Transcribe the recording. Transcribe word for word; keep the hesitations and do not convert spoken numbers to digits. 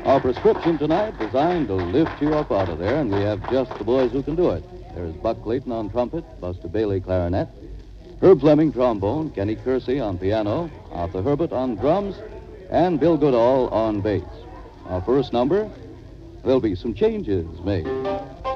Our prescription tonight designed to lift you up out of there, and we have just the boys who can do it. There's Buck Clayton on trumpet, Buster Bailey clarinet, Herb Fleming trombone, Kenny Kersey on piano, Arthur Herbert on drums, and Bill Goodall on bass. Our first number, there'll be some changes made.